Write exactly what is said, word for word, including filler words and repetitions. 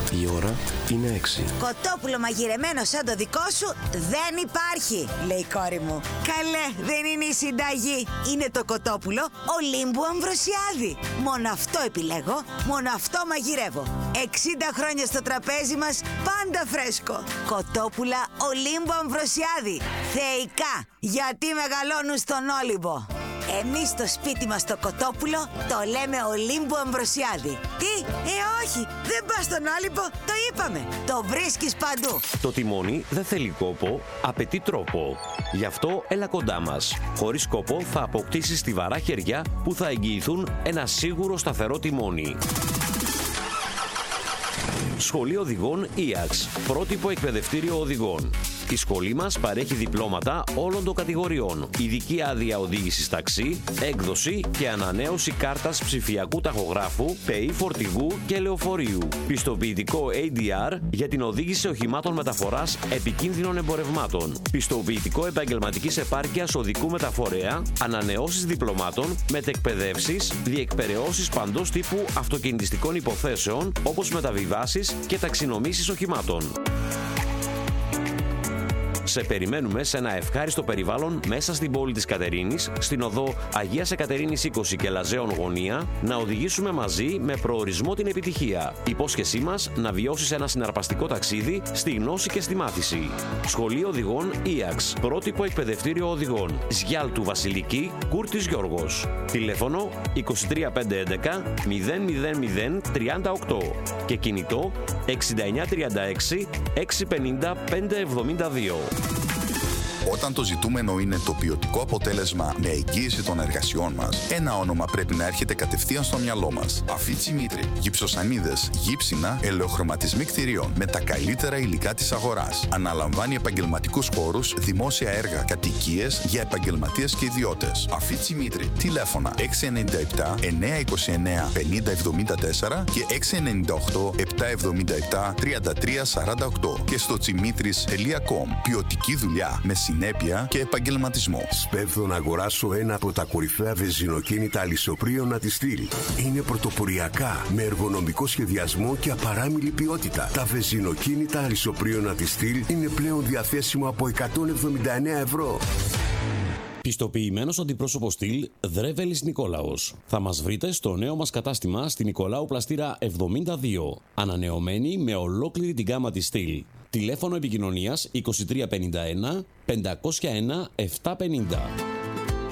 Η ώρα είναι έξι. Κοτόπουλο μαγειρεμένο σαν το δικό σου δεν υπάρχει, λέει η κόρη μου. Καλέ, δεν είναι η συνταγή. Είναι το κοτόπουλο Ολύμπου Αμβροσιάδη. Μόνο αυτό επιλέγω, μόνο αυτό μαγειρεύω. εξήντα χρόνια στο τραπέζι μας, πάντα φρέσκο. Κοτόπουλα Ολύμπου Αμβροσιάδη. Θεϊκά, γιατί μεγαλώνουν στον Όλυμπο. Εμείς στο σπίτι μας το κοτόπουλο το λέμε Ολύμπου Αμβροσιάδη. Τι, ε όχι, δεν πας στον Όλυμπο, το είπαμε. Το βρίσκεις παντού. Το τιμόνι δεν θέλει κόπο, απαιτεί τρόπο. Γι' αυτό έλα κοντά μας. Χωρίς κόπο θα αποκτήσεις στιβαρά χέρια που θα εγγυηθούν ένα σίγουρο σταθερό τιμόνι. Σχολείο Οδηγών ΙΑΞ, πρότυπο εκπαιδευτήριο οδηγών. Η σχολή μας παρέχει διπλώματα όλων των κατηγοριών, ειδική άδεια οδήγησης ταξί, έκδοση και ανανέωση κάρτας ψηφιακού ταχογράφου, ΠΕΗ φορτηγού και λεωφορείου, πιστοποιητικό έι ντι αρ για την οδήγηση οχημάτων μεταφοράς επικίνδυνων εμπορευμάτων, πιστοποιητικό επαγγελματικής επάρκειας οδικού μεταφορέα, ανανεώσεις διπλωμάτων, μετεκπαιδεύσεις, διεκπεραιώσεις παντός τύπου αυτοκινητιστικών υποθέσεων όπως μεταβιβάσεις και ταξινομήσεις οχημάτων. Σε περιμένουμε σε ένα ευχάριστο περιβάλλον μέσα στην πόλη της Κατερίνης, στην οδό Αγίας Εκατερίνης είκοσι και Λαζαίων Γωνία, να οδηγήσουμε μαζί με προορισμό την επιτυχία. Υπόσχεσή μας να βιώσεις ένα συναρπαστικό ταξίδι στη γνώση και στη μάθηση. Σχολείο Οδηγών ΙΑΞ, πρότυπο εκπαιδευτήριο οδηγών. Σγιάλτου Βασιλική, Κούρτης Γιώργος. Τηλέφωνο είκοσι τρία πεντακόσια έντεκα μηδέν μηδέν μηδέν τριάντα οκτώ και κινητό εξήντα εννιά τριάντα έξι εξακόσια πενήντα πεντακόσια εβδομήντα δύο. Όταν το ζητούμενο είναι το ποιοτικό αποτέλεσμα με εγγύηση των εργασιών μας, ένα όνομα πρέπει να έρχεται κατευθείαν στο μυαλό μας. Αφίτσι Μήτρη. Γυψοσανίδες, γύψινα, ελαιοχρωματισμοί κτηρίων με τα καλύτερα υλικά της αγοράς. Αναλαμβάνει επαγγελματικούς χώρους, δημόσια έργα, κατοικίες για επαγγελματίες και ιδιώτες. Αφίτσι Μήτρη. Τηλέφωνα έξι εννιά επτά εννιά είκοσι εννιά πενήντα εβδομήντα τέσσερα και έξι εννιά οκτώ επτά εβδομήντα επτά τριάντα τρία σαράντα οκτώ και στο τσιμήτρης τελεία κομ. Ποιοτική δουλειά με συνέπεια και επαγγελματισμό. Σπέβδω να αγοράσω ένα από τα κορυφαία βενζινοκίνητα αλυσοπρίωνα της Στυλ. Είναι πρωτοποριακά, με εργονομικό σχεδιασμό και απαράμιλη ποιότητα. Τα βενζινοκίνητα αλυσοπρίωνα της Στυλ είναι πλέον διαθέσιμα από εκατόν εβδομήντα εννέα ευρώ. Πιστοποιημένος αντιπρόσωπος Στυλ, Δρέβελης Νικόλαος. Θα μας βρείτε στο νέο μας κατάστημα στην Νικολάου Πλαστήρα εβδομήντα δύο. Ανανεωμένη με ολόκληρη την γάμα της Στυλ. Τηλέφωνο επικοινωνίας είκοσι τρία πενήντα ένα πεντακόσια ένα επτακόσια πενήντα.